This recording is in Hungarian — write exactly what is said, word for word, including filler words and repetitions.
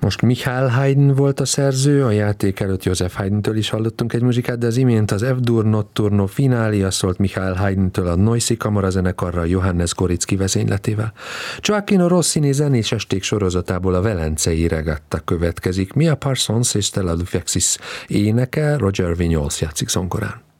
Most Michael Haydn volt a szerző, a játék előtt Joseph Haydntől is hallottunk egy muzsikát, de az imént az F-dur Notturno Finalia szólt Michael Haydntől a Noisy Kamara zenekarral Johannes Goricki vezényletével. Gioacchino Rossini zenés esték sorozatából a Velencei Regatta következik. Mia Parsons és Stella Lufexis éneke, Roger Vignoles játszik zongorán.